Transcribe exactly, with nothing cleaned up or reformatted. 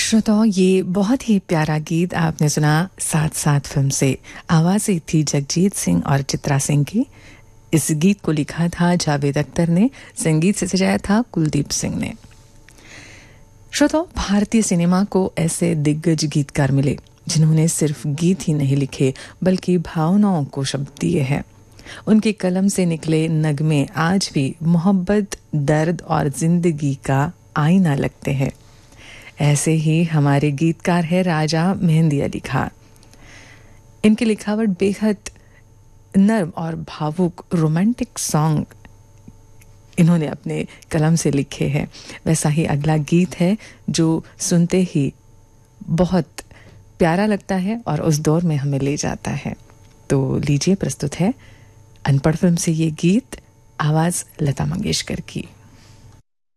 श्रोताओं, ये बहुत ही प्यारा गीत आपने सुना साथ साथ फिल्म से। आवाज़ें थी जगजीत सिंह और चित्रा सिंह की। इस गीत को लिखा था जावेद अख्तर ने, संगीत से सजाया था कुलदीप सिंह ने। श्रोताओं, भारतीय सिनेमा को ऐसे दिग्गज गीतकार मिले जिन्होंने सिर्फ गीत ही नहीं लिखे बल्कि भावनाओं को शब्द दिए हैं। उनकी कलम से निकले नगमे आज भी मोहब्बत, दर्द और जिंदगी का आईना लगते हैं। ऐसे ही हमारे गीतकार है राजा मेहंदी अली खान। इनकी लिखावट बेहद नर्म और भावुक रोमांटिक सॉन्ग इन्होंने अपने कलम से लिखे हैं। वैसा ही अगला गीत है जो सुनते ही बहुत प्यारा लगता है और उस दौर में हमें ले जाता है। तो लीजिए, प्रस्तुत है अनपढ़ फिल्म से ये गीत, आवाज़ लता मंगेशकर की।